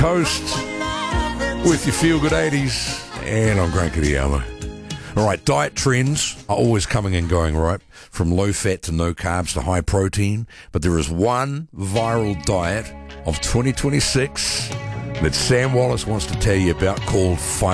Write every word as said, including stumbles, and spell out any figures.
Coast with your Feel Good eighties, and I'm Grant Kiriama. All right, diet trends are always coming and going, right? From low fat to no carbs to high protein. But there is one viral diet of twenty twenty-six that Sam Wallace wants to tell you about called Five.